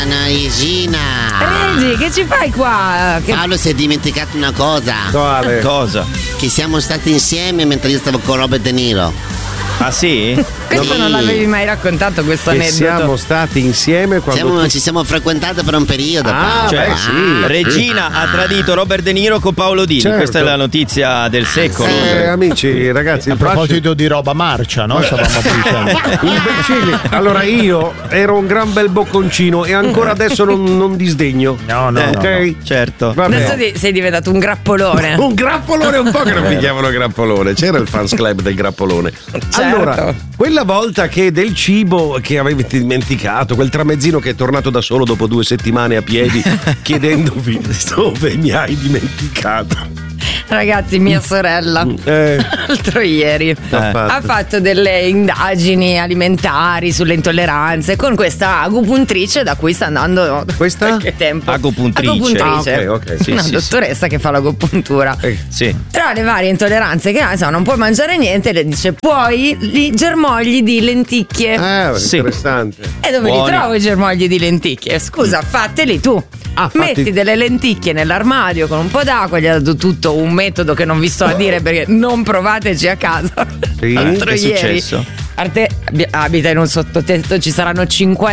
Regina! Regi, che ci fai qua? Paolo si è dimenticato una cosa. Quale? Cosa? Che siamo stati insieme mentre io stavo con Robert De Niro. Ah sì? Questo non l'avevi mai raccontato, questo Che aneddoto. siamo stati insieme quando Ci siamo frequentati per un periodo. Ah, Paolo. beh, sì. Regina ha tradito Robert De Niro con Paolo Dini. Certo. Questa è la notizia del secolo. amici, ragazzi, A proposito di roba marcia, no? Stavamo dicendo. imbecilli. Allora io ero un gran bel bocconcino e ancora adesso non disdegno. No, ok? no. Certo. Vabbè. Adesso sei diventato un grappolone. Un grappolone, un po' che non mi chiamano grappolone. C'era il fans club del grappolone. Certo. Allora, quella volta che del cibo che avete dimenticato, quel tramezzino che è tornato da solo dopo 2 settimane a piedi chiedendovi dove mi hai dimenticato. Ragazzi, mia sorella l'altro ieri ha fatto delle indagini alimentari sulle intolleranze con questa agopuntrice da cui sta andando Questa? qualche tempo. Agopuntrice. Ah, ok. Sì, Una sì, dottoressa che fa l'agopuntura. sì. Tra le varie intolleranze che ha, insomma, non puoi mangiare niente, le dice puoi i germogli di lenticchie. Sì. Interessante. E dove Buoni. li trovo i germogli di lenticchie? Scusa, fateli tu. Metti delle lenticchie nell'armadio con un po' d'acqua, gli ha dato tutto un metodo che non vi sto a dire perché non provateci a casa. Sì? L'altro Che è ieri. successo? Arte abita in un sottotetto, ci saranno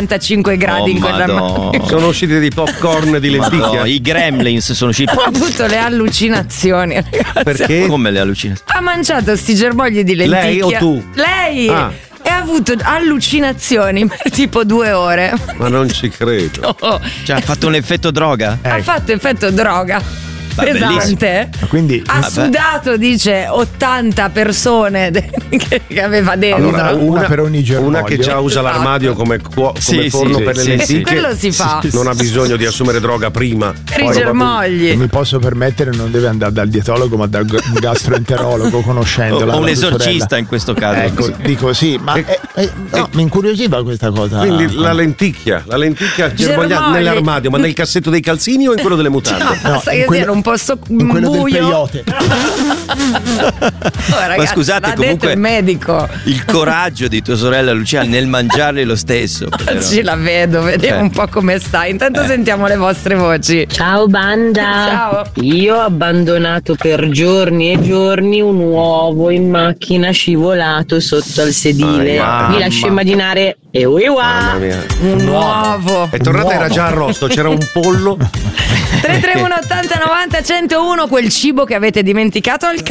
55 gradi in quell'armadio. Madonna. Sono usciti dei popcorn di lenticchia. No, i gremlins sono usciti. Ha avuto le allucinazioni, ragazzi. Perché? Come le allucinazioni? Ha mangiato sti germogli di lenticchia. Lei o tu? Lei! Ah. E ha avuto allucinazioni per tipo 2 ore. Ma non ci credo. Oh, Cioè, ha fatto un effetto droga? ha fatto effetto droga. Beh, Pesante. Quindi Ha sudato, dice, 80 persone che aveva dentro. Allora, una per ogni germoglio. Una che già usa Esatto. l'armadio come Sì, forno sì, per le sì, lenticchie. Quello si fa. Non ha bisogno di assumere droga prima. Per i germogli. mi posso permettere, non deve andare dal dietologo ma dal gastroenterologo, conoscendola. O un la tua esorcista sorella. in questo caso. Ecco, dico sì, ma no, mi incuriosiva questa cosa. Quindi la lenticchia germoglia nell'armadio, ma nel cassetto dei calzini o in quello delle mutande? Basta che siano un po' in quello del buio. peyote. Ragazzi, scusate, l'ha comunque detto il medico. Il coraggio di tua sorella Lucia nel mangiarli lo stesso. Oggi la vedo, vediamo un po' come sta. Intanto sentiamo le vostre voci. Ciao banda. Ciao. Io ho abbandonato per giorni e giorni un uovo in macchina scivolato sotto al sedile. Mamma. Vi lascio immaginare Mamma mia. Un uovo. È tornata, era già arrosto, c'era un pollo. 331 80 90 101, quel cibo che avete dimenticato al